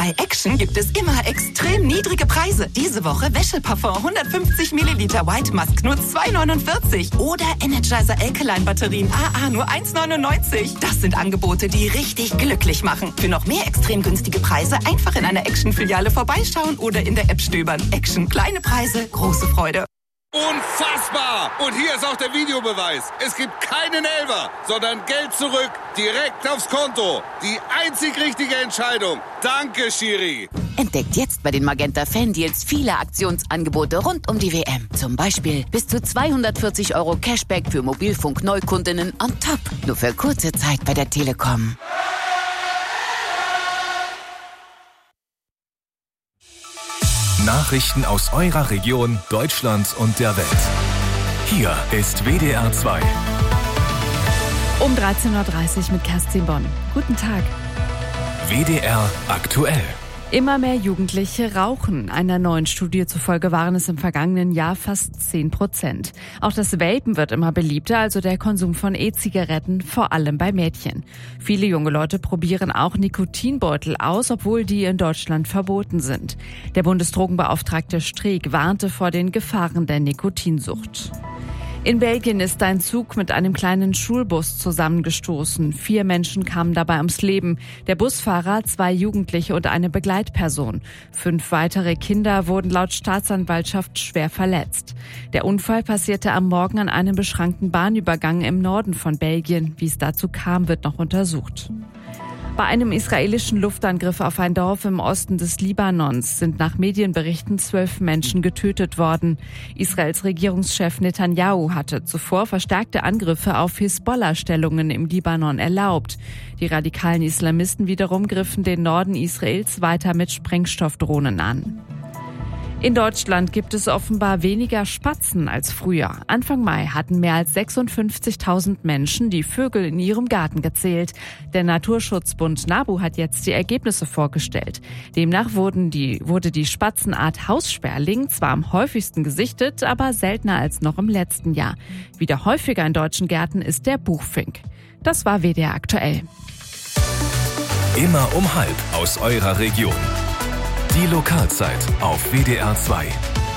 Bei Action gibt es immer extrem niedrige Preise. Diese Woche Wäscheparfum 150 Milliliter White Musk nur 2,49 oder Energizer Alkaline Batterien AA nur 1,99. Das sind Angebote, die richtig glücklich machen. Für noch mehr extrem günstige Preise einfach in einer Action-Filiale vorbeischauen oder in der App stöbern. Action, kleine Preise, große Freude. Unfassbar! Und hier ist auch der Videobeweis. Es gibt keinen Elfer, sondern Geld zurück, direkt aufs Konto. Die einzig richtige Entscheidung. Danke, Schiri. Entdeckt jetzt bei den Magenta Fan-Deals viele Aktionsangebote rund um die WM. Zum Beispiel bis zu 240 € Cashback für Mobilfunk-Neukundinnen on top. Nur für kurze Zeit bei der Telekom. Nachrichten aus eurer Region, Deutschland und der Welt. Hier ist WDR 2. Um 13:30 Uhr mit Kerstin Bonn. Guten Tag. WDR aktuell. Immer mehr Jugendliche rauchen. Einer neuen Studie zufolge waren es im vergangenen Jahr fast 10%. Auch das Vapen wird immer beliebter, also der Konsum von E-Zigaretten, vor allem bei Mädchen. Viele junge Leute probieren auch Nikotinbeutel aus, obwohl die in Deutschland verboten sind. Der Bundesdrogenbeauftragte Streeck warnte vor den Gefahren der Nikotinsucht. In Belgien ist ein Zug mit einem kleinen Schulbus zusammengestoßen. 4 Menschen kamen dabei ums Leben. Der Busfahrer, 2 Jugendliche und eine Begleitperson. 5 weitere Kinder wurden laut Staatsanwaltschaft schwer verletzt. Der Unfall passierte am Morgen an einem beschränkten Bahnübergang im Norden von Belgien. Wie es dazu kam, wird noch untersucht. Bei einem israelischen Luftangriff auf ein Dorf im Osten des Libanons sind nach Medienberichten 12 Menschen getötet worden. Israels Regierungschef Netanyahu hatte zuvor verstärkte Angriffe auf Hisbollah-Stellungen im Libanon erlaubt. Die radikalen Islamisten wiederum griffen den Norden Israels weiter mit Sprengstoffdrohnen an. In Deutschland gibt es offenbar weniger Spatzen als früher. Anfang Mai hatten mehr als 56.000 Menschen die Vögel in ihrem Garten gezählt. Der Naturschutzbund NABU hat jetzt die Ergebnisse vorgestellt. Demnach wurde die Spatzenart Haussperling zwar am häufigsten gesichtet, aber seltener als noch im letzten Jahr. Wieder häufiger in deutschen Gärten ist der Buchfink. Das war WDR aktuell. Immer um 12:30 aus eurer Region. Die Lokalzeit auf WDR 2.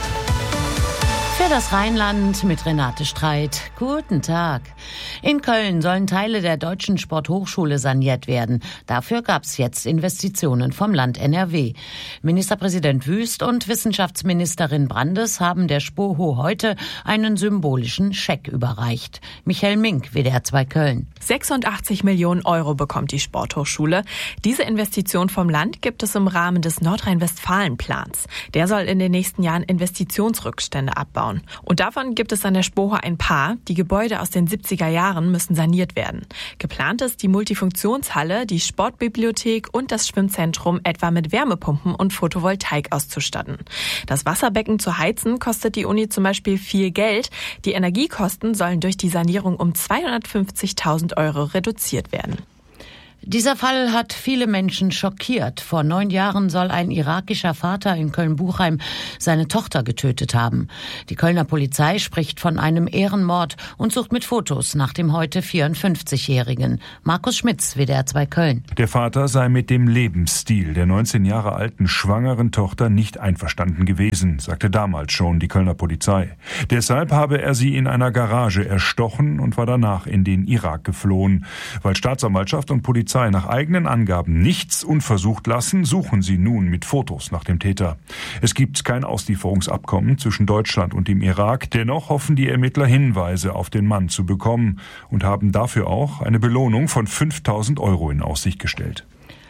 Für das Rheinland mit Renate Streit. Guten Tag. In Köln sollen Teile der Deutschen Sporthochschule saniert werden. Dafür gab es jetzt Investitionen vom Land NRW. Ministerpräsident Wüst und Wissenschaftsministerin Brandes haben der SPOHO heute einen symbolischen Scheck überreicht. Michael Mink, WDR 2 Köln. 86 Millionen € bekommt die Sporthochschule. Diese Investition vom Land gibt es im Rahmen des Nordrhein-Westfalen-Plans. Der soll in den nächsten Jahren Investitionsrückstände abbauen. Und davon gibt es an der SPOHO ein paar. Die Gebäude aus den 70er Jahren müssen saniert werden. Geplant ist die Multifunktionshalle, die Sportbibliothek und das Schwimmzentrum etwa mit Wärmepumpen und Photovoltaik auszustatten. Das Wasserbecken zu heizen kostet die Uni zum Beispiel viel Geld. Die Energiekosten sollen durch die Sanierung um 250.000 € reduziert werden. Dieser Fall hat viele Menschen schockiert. Vor 9 Jahren soll ein irakischer Vater in Köln-Buchheim seine Tochter getötet haben. Die Kölner Polizei spricht von einem Ehrenmord und sucht mit Fotos nach dem heute 54-Jährigen. Markus Schmitz, WDR 2 Köln. Der Vater sei mit dem Lebensstil der 19 Jahre alten schwangeren Tochter nicht einverstanden gewesen, sagte damals schon die Kölner Polizei. Deshalb habe er sie in einer Garage erstochen und war danach in den Irak geflohen. Weil Staatsanwaltschaft und Polizei nach eigenen Angaben nichts unversucht lassen, suchen sie nun mit Fotos nach dem Täter. Es gibt kein Auslieferungsabkommen zwischen Deutschland und dem Irak. Dennoch hoffen die Ermittler, Hinweise auf den Mann zu bekommen und haben dafür auch eine Belohnung von 5.000 € in Aussicht gestellt.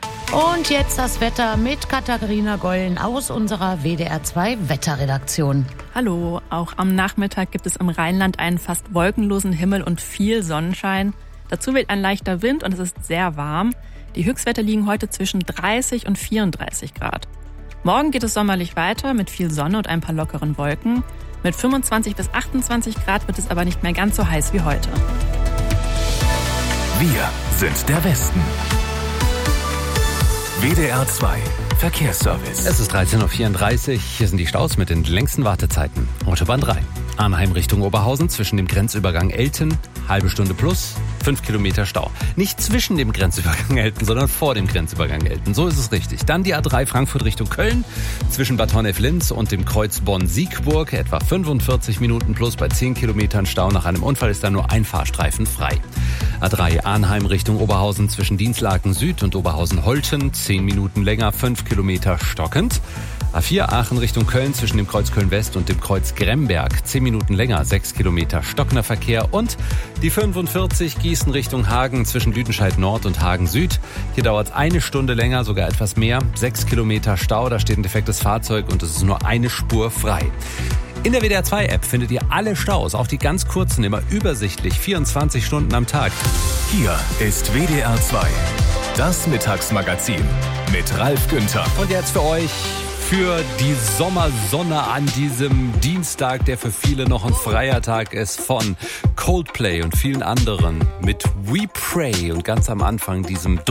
Und jetzt das Wetter mit Katharina Gollen aus unserer WDR 2 Wetterredaktion. Hallo, auch am Nachmittag gibt es im Rheinland einen fast wolkenlosen Himmel und viel Sonnenschein. Dazu weht ein leichter Wind und es ist sehr warm. Die Höchstwerte liegen heute zwischen 30 und 34 Grad. Morgen geht es sommerlich weiter mit viel Sonne und ein paar lockeren Wolken. Mit 25 bis 28 Grad wird es aber nicht mehr ganz so heiß wie heute. Wir sind der Westen. WDR 2 Verkehrsservice. Es ist 13:34 Uhr. Hier sind die Staus mit den längsten Wartezeiten. Autobahn 3. Arnheim Richtung Oberhausen zwischen dem Grenzübergang Elten, halbe Stunde plus. 5 Kilometer Stau. Nicht zwischen dem Grenzübergang Elten, sondern vor dem Grenzübergang Elten. So ist es richtig. Dann die A3 Frankfurt Richtung Köln. Zwischen Bad Honnef-Linz und dem Kreuz Bonn-Siegburg. Etwa 45 Minuten plus bei 10 Kilometern Stau. Nach einem Unfall ist da nur ein Fahrstreifen frei. A3 Arnheim Richtung Oberhausen zwischen Dienstlaken Süd und Oberhausen-Holten. 10 Minuten länger, 5 Kilometer stockend. A4 Aachen Richtung Köln zwischen dem Kreuz Köln-West und dem Kreuz Gremberg. 10 Minuten länger, 6 Kilometer stockender Verkehr. Und die 45 Gießen Richtung Hagen zwischen Lüdenscheid Nord und Hagen Süd. Hier dauert es 1 Stunde länger, sogar etwas mehr. 6 Kilometer Stau, da steht ein defektes Fahrzeug und es ist nur eine Spur frei. In der WDR 2 App findet ihr alle Staus, auch die ganz kurzen, immer übersichtlich, 24 Stunden am Tag. Hier ist WDR 2, das Mittagsmagazin mit Ralf Günther. Und jetzt für euch, für die Sommersonne an diesem Dienstag, der für viele noch ein freier Tag ist, von Coldplay und vielen anderen mit We Pray und ganz am Anfang diesem